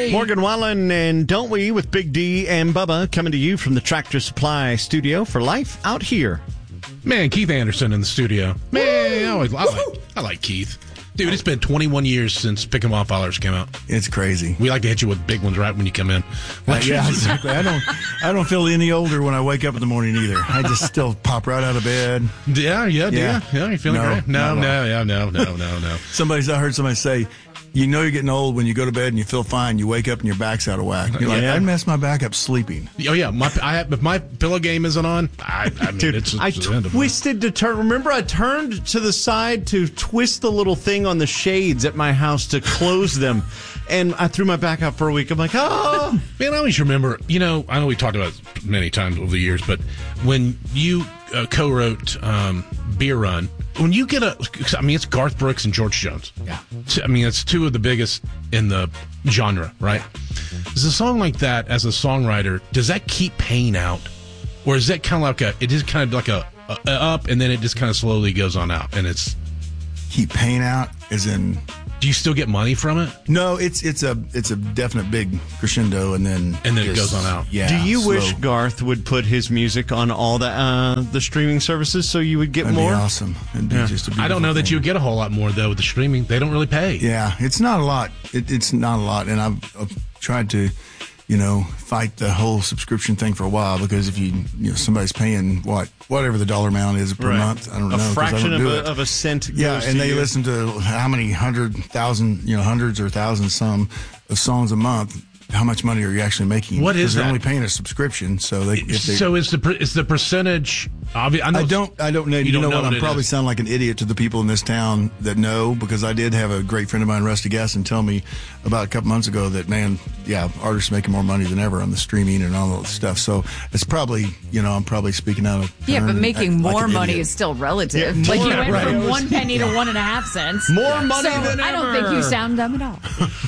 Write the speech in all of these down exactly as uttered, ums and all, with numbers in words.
Hey. Morgan Wallen and Don't We with Big D and Bubba coming to you from the Tractor Supply studio for Life Out Here. Man, Keith Anderson in the studio. Man, I, always, I, like, I like Keith. Dude, it's been twenty-one years since Pick 'em Off Hollers came out. It's crazy. We like to hit you with big ones right when you come in. Uh, yeah, exactly. I don't I don't feel any older when I wake up in the morning either. I just still pop right out of bed. Yeah, yeah, yeah. Yeah, you're feeling No, great? No, not at no, all. yeah, no, no, no, no. Somebody's I heard somebody say, you know you're getting old when you go to bed and you feel fine. You wake up and your back's out of whack. You're like, Yeah. I messed my back up sleeping. Oh, yeah. My, I have, if my pillow game isn't on, I, I mean, Dude, it's, it's I the end of it. twisted to turn. Remember, I turned to the side to twist the little thing on the shades at my house to close them, and I threw my back out for a week. I'm like, oh. Man, I always remember, you know, I know we talked about it many times over the years, but when you uh, co-wrote um, Beer Run, when you get a, I mean, it's Garth Brooks and George Jones. Yeah. I mean, it's two of the biggest in the genre, right? Is a song like that, as a songwriter, does that keep paying out? Or is that kind of like a, it is kind of like a, a, a up and then it just kind of slowly goes on out and it's, Keep paying out as in do you still get money from it? no, it's it's a it's a definite big crescendo and then And then it just- goes on out. Yeah. Do you slow. wish Garth would put his music on all the uh, the streaming services so you would get That'd more? be awesome. It'd be Yeah. just a I don't know beautiful that thing. you would get a whole lot more though with the streaming. They don't really pay. Yeah, it's not a lot. It, it's not a lot, and I've, I've tried to, you know, fight the whole subscription thing for a while because if you, you know, somebody's paying what, whatever the dollar amount is per Right. month, I don't A know. 'cause I fraction don't of do a, it. of a cent. Yeah, goes and to they you. listen to how many hundred thousand, you know, hundreds or thousands some of songs a month. How much money are you actually making? What is Because they're that? only paying a subscription, so they. If they So is the per- is the percentage? Obvi- I, know I don't. I don't know. You, You don't know, know what? what I'm it probably is. sound like an idiot to the people in this town that know because I did have a great friend of mine, Rusty Gasson, tell me about a couple months ago that man, yeah, artists are making more money than ever on the streaming and all that stuff. So it's probably, you know, I'm probably speaking out of Yeah, turn but making like more an money idiot. is still relative. Yeah, like you more- went right. from one penny to one and a half cents. More money so than I don't ever. think you sound dumb at all.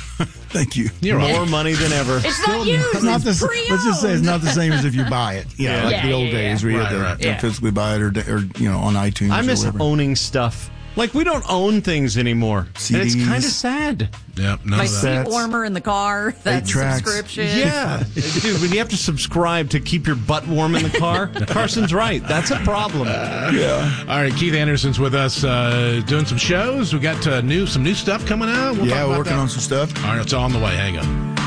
Thank you. You're More right. money than ever. It's not used. It's not it's the, pre-owned. let's just say it's not the same as if you buy it. Yeah, Yeah. like Yeah, the old yeah, yeah. days where you Right, had to, right. to Yeah. physically buy it or, or you know on iTunes. I miss or whatever. owning stuff. Like, we don't own things anymore. C Ds. And it's kind of sad. Yeah, none My of that. seat That's- warmer in the car. That's a tracks. subscription. Yeah. Dude, when you have to subscribe to keep your butt warm in the car, Carson's right. That's a problem. Yeah, All right, Keith Anderson's with us uh, doing some shows. We got uh, new some new stuff coming out. We'll yeah, talk we're about working that. on some stuff. All right, it's all on the way. Hang on.